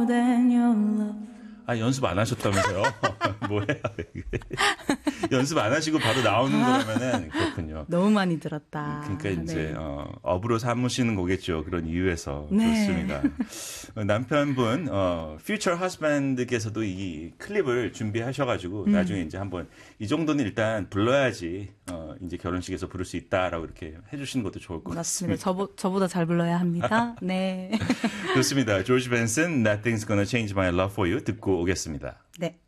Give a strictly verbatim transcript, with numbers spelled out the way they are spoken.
more than your love. 아, 연습 안 하셨다면서요? 뭐야, 이게. 연습 안 하시고 바로 나오는 거라면은 그렇군요. 너무 많이 들었다. 그러니까 이제 네. 어, 업으로 삼으시는 거겠죠. 그런 이유에서. 네. 좋습니다. 남편분 어, Future Husband께서도 이 클립을 준비하셔가지고 음. 나중에 이제 한번 이 정도는 일단 불러야지 어, 이제 결혼식에서 부를 수 있다라고 이렇게 해주시는 것도 좋을 것 맞습니다. 같습니다. 저보, 저보다 잘 불러야 합니다. 네. 좋습니다. 조지 벤슨, Nothing's Gonna Change My Love for You 듣고 오겠습니다. 네.